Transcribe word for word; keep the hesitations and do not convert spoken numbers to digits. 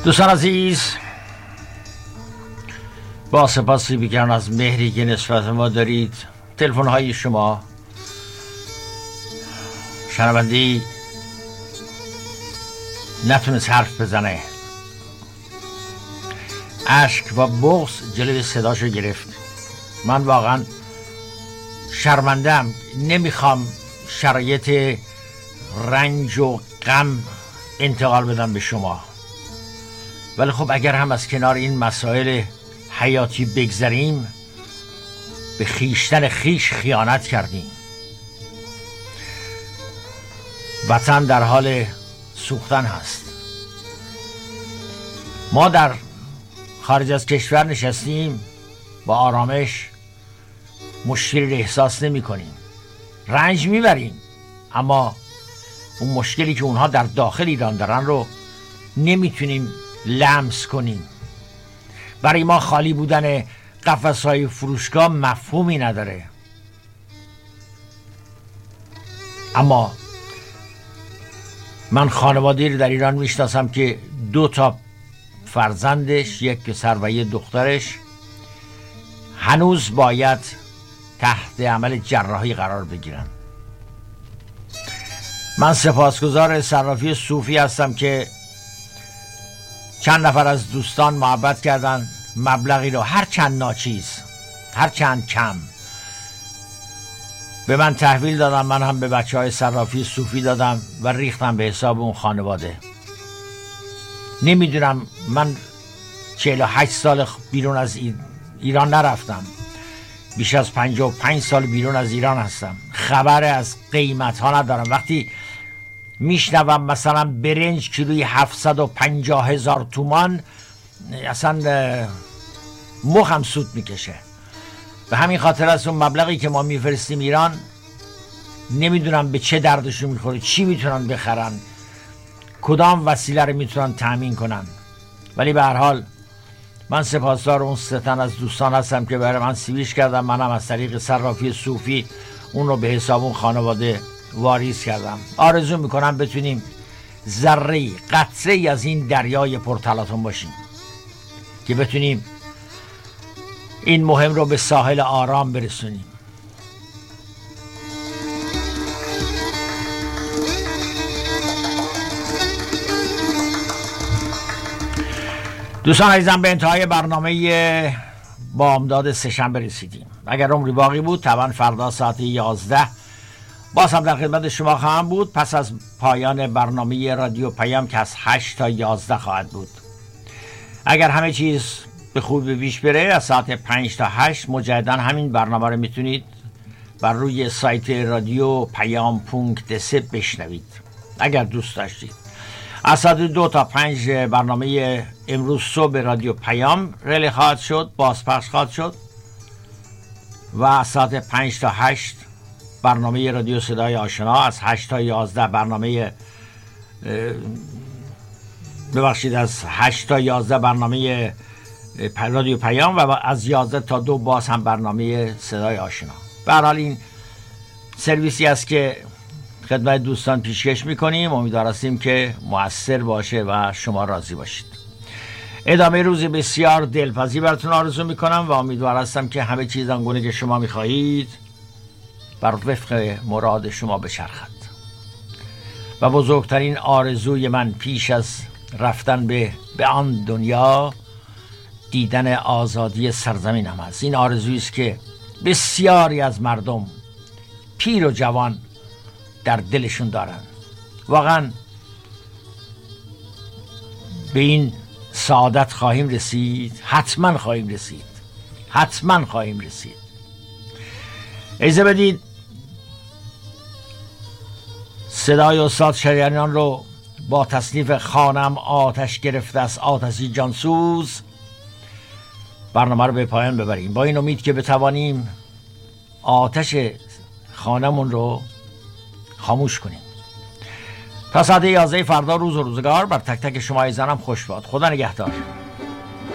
دوستان عزیز، با سپاسی بیکران از مهری که نسبت ما دارید، تلفن های شما، شنوندی نتونست حرف بزنه، اشک و بغض جلوی صداشو گرفت. من واقعا شرمندم، نمیخوام شرایط رنج و غم انتقال بدم به شما، ولی خب اگر هم از کنار این مسائل حیاتی بگذریم، به خیشتن خیش خیانت کردیم. وطن در حال سوختن هست. ما در خارج از کشور نشستیم، با آرامش مشکلی رو احساس نمی کنیم، رنج میبریم، اما اون مشکلی که اونها در داخل ایران دارن رو نمیتونیم لمس کنیم. برای ما خالی بودن قفس‌های فروشگاه مفهومی نداره، اما من خانواده‌ای رو در ایران میشناسم که دو تا فرزندش، یک پسر و یک دخترش، هنوز باید تحت عمل جراحی قرار بگیرن. من سپاسگزار صرافی صوفی هستم که چند نفر از دوستان محبت کردن، مبلغی رو هر چند ناچیز، هر چند کم به من تحویل دادم. من هم به بچه های صرافی صوفی دادم و ریختم به حساب اون خانواده. نمیدونم، من چهل و هشت سال بیرون از ایران نرفتم، بیش از پنجاه و پنج سال بیرون از ایران هستم، خبر از قیمت ها ندارم. وقتی میشنوم مثلا برنج کیلوی هفتصد و پنجاه هزار تومان، اصلا مخم سود میکشه. به همین خاطر از اون مبلغی که ما میفرستیم ایران، نمیدونم به چه دردشون میخوره، چی میتونن بخرن، کدام وسیله رو میتونن تأمین کنن. ولی به هر حال من سپاسدار اون سه تن از دوستان هستم که برای من سیویش کردم. منم از طریق صرافی صوفی اون رو به حساب اون خانواده واریز کردم. آرزو میکنم بتونیم ذره قطره از این دریای پرتلاطم باشیم که بتونیم این مهم رو به ساحل آرام برسونیم. دوستان عزیزم، به انتهای برنامه بامداد سه‌شنبه رسیدیم. اگر عمری باقی بود، طبعا فردا ساعت یازده باز هم در خدمت شما خواهم بود، پس از پایان برنامه رادیو پیام که از هشت تا یازده خواهد بود. اگر همه چیز به خوبی پیش بره، از ساعت پنج تا هشت مجددا همین برنامه رو میتونید بر روی سایت رادیو پیام پونکت سه بشنوید اگر دوست داشتید. از ساعت دو تا پنج برنامه امروز صبح رادیو پیام ریلی خواهد شد، بازپخش خواهد شد، و از ساعت پنج تا هشت برنامه رادیو صدای آشنا، از هشت تا یازده برنامه ببخشید از هشت تا یازده برنامه رادیو پیام، و از یازده تا دو باز هم برنامه صدای آشنا. به هر حال این سرویسی است که خدمت دوستان پیشکش میکنیم. امیدوار هستیم که مؤثر باشه و شما راضی باشید. ادامه روز بسیار دلپذیر براتون آرزو میکنم و امیدوار هستم که همه چیز آنگونه که شما میخواهید بر وفق مراد شما بچرخد. و بزرگترین آرزوی من پیش از رفتن به به آن دنیا، دیدن آزادی سرزمینم است. این آرزویی است که بسیاری از مردم، پیر و جوان، در دلشون دارن. واقعا به این سعادت خواهیم رسید، حتما خواهیم رسید، حتما خواهیم رسید. اجازه بدید صدای استاد شریانیان رو با تصنیف خانم آتش گرفته است آتشی جانسوز برنامه رو به پایان ببریم، با این امید که بتوانیم آتش خانمون رو خاموش کنیم. تا ساعت یازده فردا روز و روزگار بر تک تک شما عزیزانم خوش باد. خدا نگهدار.